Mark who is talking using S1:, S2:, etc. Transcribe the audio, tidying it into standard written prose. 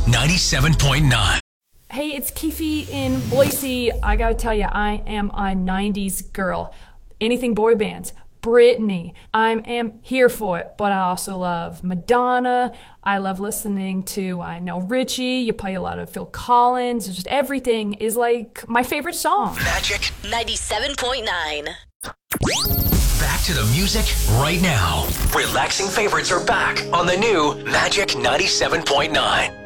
S1: 97.9.
S2: Hey, it's Keefe in Boise. I gotta tell you, I am a 90s girl. Anything boy bands. Britney. I am here for it, but I also love Madonna. I love listening to, I know Richie. You play a lot of Phil Collins. Just everything is like my favorite song.
S1: Magic
S3: 97.9.
S1: Back to the music right now. Relaxing favorites are back on the new Magic 97.9.